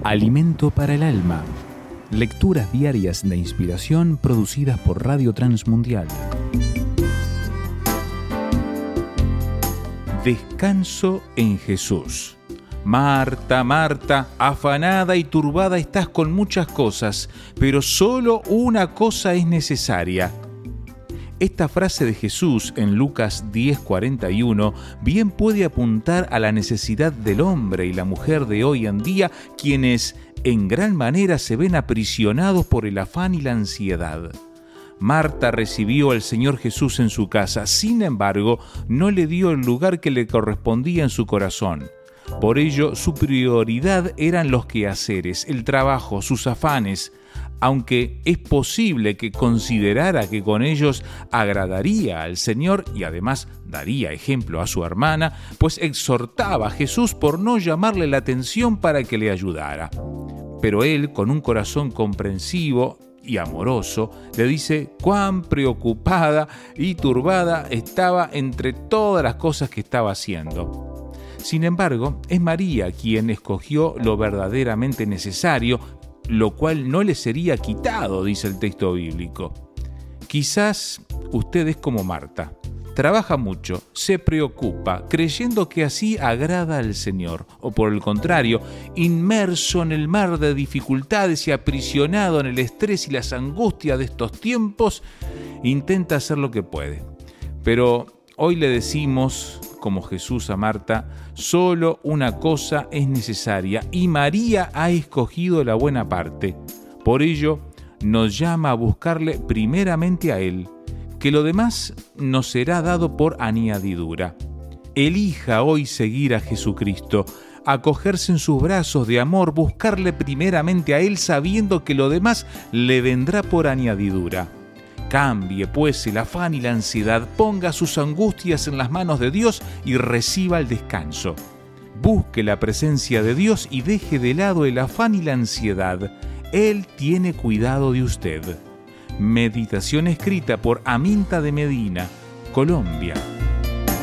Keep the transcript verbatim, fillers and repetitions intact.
Alimento para el alma. Lecturas diarias de inspiración producidas por Radio Transmundial. Descanso en Jesús. Marta, Marta, afanada y turbada estás con muchas cosas, pero solo una cosa es necesaria. Esta frase de Jesús en Lucas diez cuarenta y uno bien puede apuntar a la necesidad del hombre y la mujer de hoy en día, quienes en gran manera se ven aprisionados por el afán y la ansiedad. Marta recibió al Señor Jesús en su casa, sin embargo, no le dio el lugar que le correspondía en su corazón. Por ello, su prioridad eran los quehaceres, el trabajo, sus afanes, aunque es posible que considerara que con ellos agradaría al Señor y además daría ejemplo a su hermana, pues exhortaba a Jesús por no llamarle la atención para que le ayudara. Pero él, con un corazón comprensivo y amoroso, le dice cuán preocupada y turbada estaba entre todas las cosas que estaba haciendo. Sin embargo, es María quien escogió lo verdaderamente necesario, lo cual no le sería quitado, dice el texto bíblico. Quizás usted es como Marta, trabaja mucho, se preocupa, creyendo que así agrada al Señor, o por el contrario, inmerso en el mar de dificultades y aprisionado en el estrés y las angustias de estos tiempos, intenta hacer lo que puede. Pero hoy le decimos, como Jesús a Marta, solo una cosa es necesaria y María ha escogido la buena parte. Por ello, nos llama a buscarle primeramente a Él, que lo demás nos será dado por añadidura. Elija hoy seguir a Jesucristo, acogerse en sus brazos de amor, buscarle primeramente a Él sabiendo que lo demás le vendrá por añadidura. Cambie, pues, el afán y la ansiedad, ponga sus angustias en las manos de Dios y reciba el descanso. Busque la presencia de Dios y deje de lado el afán y la ansiedad. Él tiene cuidado de usted. Meditación escrita por Aminta de Medina, Colombia.